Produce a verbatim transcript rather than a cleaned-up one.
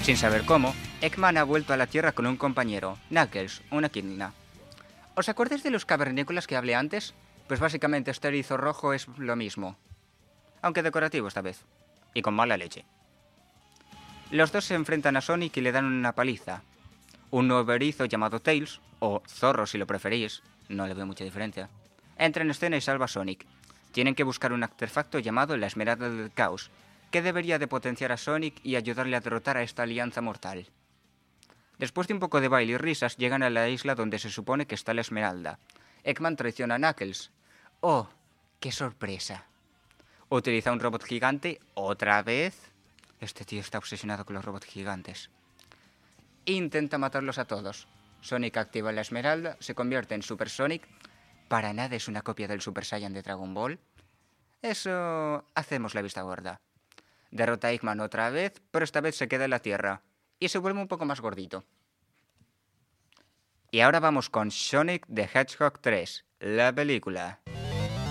Sin saber cómo, Eggman ha vuelto a la Tierra con un compañero, Knuckles, una equidna. ¿Os acordáis de los cavernícolas que hablé antes? Pues básicamente este erizo rojo es lo mismo. Aunque decorativo esta vez. Y con mala leche. Los dos se enfrentan a Sonic y le dan una paliza. Un nuevo erizo llamado Tails, o Zorro si lo preferís, no le veo mucha diferencia, entra en escena y salva a Sonic. Tienen que buscar un artefacto llamado la Esmeralda del Caos, que debería de potenciar a Sonic y ayudarle a derrotar a esta alianza mortal. Después de un poco de baile y risas, llegan a la isla donde se supone que está la Esmeralda. Eggman traiciona a Knuckles. ¡Oh, qué sorpresa! Utiliza un robot gigante, ¿otra vez? Este tío está obsesionado con los robots gigantes. Intenta matarlos a todos. Sonic activa la Esmeralda, se convierte en Super Sonic. Para nada es una copia del Super Saiyan de Dragon Ball. Eso... hacemos la vista gorda. Derrota a Eggman otra vez, pero esta vez se queda en la Tierra. Y se vuelve un poco más gordito. Y ahora vamos con Sonic the Hedgehog tres, la película.